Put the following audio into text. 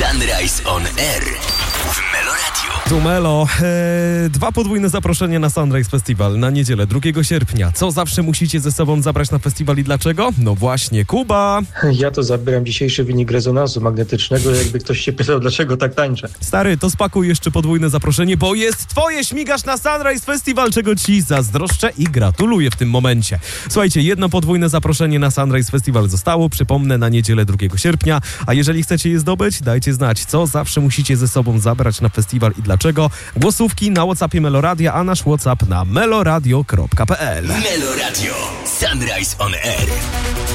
Sunrise on Air w Meloradio. Tu Melo. 2 podwójne zaproszenie na Sunrise Festival na niedzielę 2 sierpnia. Co zawsze musicie ze sobą zabrać na festiwal i dlaczego? No właśnie, Kuba. Ja to zabieram dzisiejszy wynik rezonansu magnetycznego, jakby ktoś się pytał, dlaczego tak tańczę. Stary, to spakuj jeszcze podwójne zaproszenie, bo jest twoje, śmigasz na Sunrise Festival, czego ci zazdroszczę i gratuluję w tym momencie. Słuchajcie, 1 podwójne zaproszenie na Sunrise Festival zostało, przypomnę, na niedzielę 2 sierpnia, a jeżeli chcecie je zdobyć, dajcie znać, co zawsze musicie ze sobą zabrać na festiwal i dlaczego. Głosówki na WhatsAppie Meloradia, a nasz WhatsApp na meloradio.pl. Meloradio. Sunrise on Air.